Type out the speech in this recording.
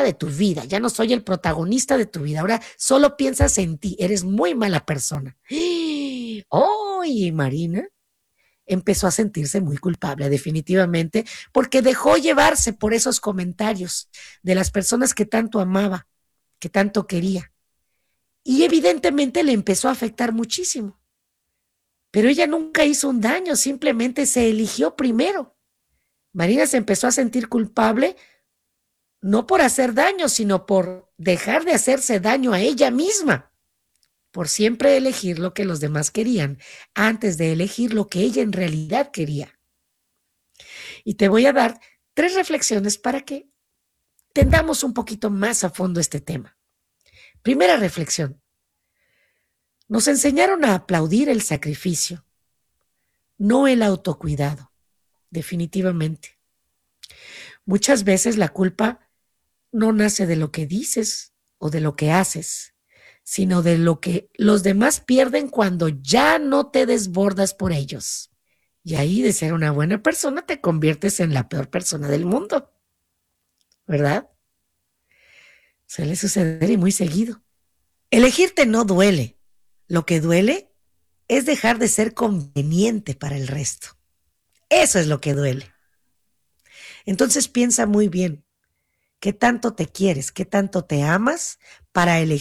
de tu vida, ya no soy el protagonista de tu vida, ahora solo piensas en ti, eres muy mala persona. ¡Oh! Y Marina empezó a sentirse muy culpable, definitivamente, porque dejó llevarse por esos comentarios de las personas que tanto amaba, que tanto quería. Y evidentemente le empezó a afectar muchísimo. Pero ella nunca hizo un daño, simplemente se eligió primero. Marina se empezó a sentir culpable no por hacer daño, sino por dejar de hacerse daño a ella misma, por siempre elegir lo que los demás querían antes de elegir lo que ella en realidad quería. Y te voy a dar 3 reflexiones para que tendamos un poquito más a fondo este tema. Primera reflexión. Nos enseñaron a aplaudir el sacrificio, no el autocuidado, definitivamente. Muchas veces la culpa no nace de lo que dices o de lo que haces, sino de lo que los demás pierden cuando ya no te desbordas por ellos. Y ahí de ser una buena persona te conviertes en la peor persona del mundo, ¿verdad? Suele suceder y muy seguido. Elegirte no duele. Lo que duele es dejar de ser conveniente para el resto. Eso es lo que duele. Entonces piensa muy bien qué tanto te quieres, qué tanto te amas para elegir